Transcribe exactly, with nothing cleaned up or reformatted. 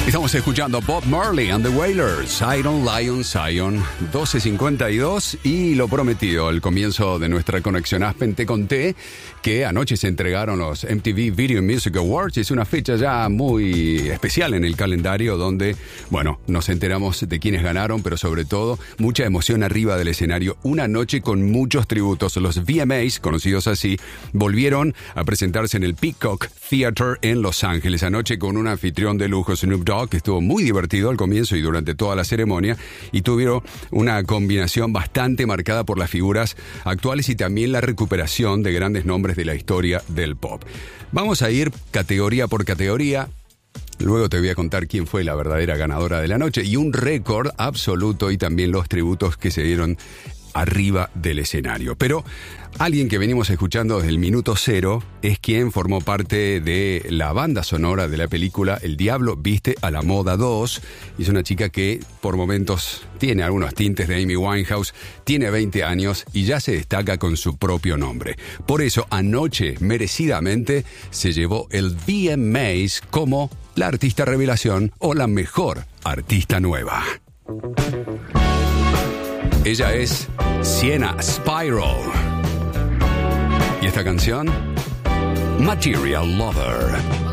Estamos escuchando Bob Marley and the Wailers, Iron Lion Zion, doce cincuenta y dos, y lo prometido, el comienzo de nuestra conexión Aspen. Te conté que anoche se entregaron los M T V Video Music Awards. Es una fecha ya muy especial en el calendario donde, bueno, nos enteramos de quiénes ganaron, pero sobre todo mucha emoción arriba del escenario. Una noche con muchos tributos. Los V M As, conocidos así, volvieron a presentarse en el Peacock Theater en Los Ángeles. Anoche con un anfitrión de lujo, Snoop Dogg, que estuvo muy divertido al comienzo y durante toda la ceremonia, y tuvieron una combinación bastante marcada por las figuras actuales y también la recuperación de grandes nombres de la historia del pop. Vamos a ir categoría por categoría. Luego te voy a contar quién fue la verdadera ganadora de la noche y un récord absoluto, y también los tributos que se dieron arriba del escenario. Pero alguien que venimos escuchando desde el minuto cero es quien formó parte de la banda sonora de la película El Diablo Viste a la Moda dos. Y es una chica que por momentos tiene algunos tintes de Amy Winehouse, tiene veinte años y ya se destaca con su propio nombre. Por eso anoche, merecidamente, se llevó el V M As como la artista revelación o la mejor artista nueva. Ella es Sienna Spiral. Y esta canción, Material Lover.